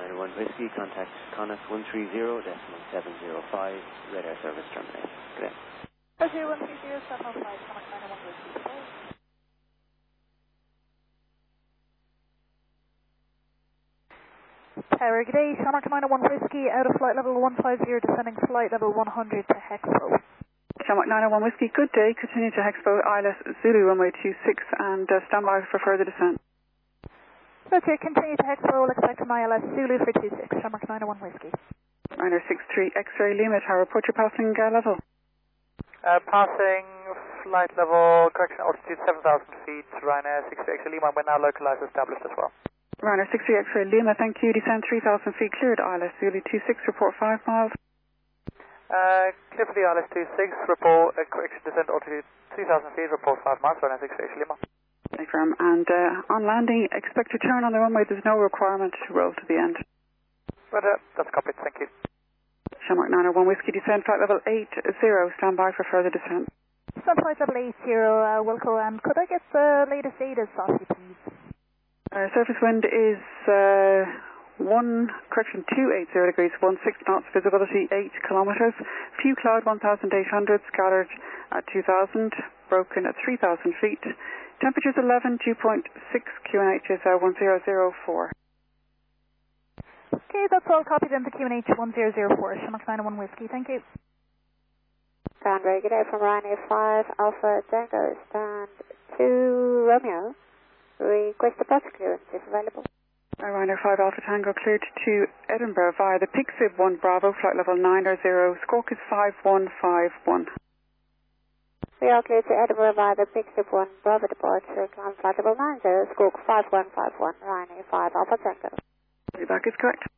1 Whiskey, contact Connacht 130.705, radar service terminated. Good day. Roger 130.705, Connacht 901 Whiskey. Tower, good day, Connacht 901 Whiskey, out of flight level 150, descending flight level 100 to Hexpo. Connacht 901 Whiskey, good day, continue to Hexpo, ILS Zulu, runway 26, and stand by for further descent. Roger, continue to Hexpo, we'll expect an ILS Zulu for 26, Connacht 901 Whiskey. Ryanair 63 X-ray Lima Tower, report your passing level. Passing flight level, correction, altitude 7,000 feet, Ryanair 63 X-ray Lima, we're now localized established as well. Ryanair 63 X-ray Lima, thank you. Descend 3,000 feet, cleared ILS Zulu 26, report 5 miles. Clear for the ILS 26, report, correction, descent altitude 2,000 feet, report 5 miles, Ryanair 63 X-ray Lima. Confirm, and on landing, expect to turn on the runway, there's no requirement to roll to the end. Roger, that's copied, thank you. Shamrock 901 Whiskey, descend flight level 80, stand by for further descent. Descent flight level 80, Wilco, and could I get the latest data, Saucy, please? Surface wind is 280 degrees, 16 knots, visibility 8 kilometers. Few cloud 1,800, scattered at 2,000, broken at 3,000 feet. Temperatures 11, 2.6, QNH is 1004. Okay, that's all copied into QNH 1004, Shamrock 901 Whiskey, thank you. Stand very good day from Ryanair 5, Alpha Tango, stand 2 Romeo. Request departure clearance if available. Ryanair 5 Alpha Tango cleared to Edinburgh via the Pixib 1 Bravo, flight level 900, squawk is 5151. We are cleared to Edinburgh via the Pixib 1 Bravo departure, climb flight level 90, squawk 5151, Ryanair 5 Alpha Tango. Back is correct.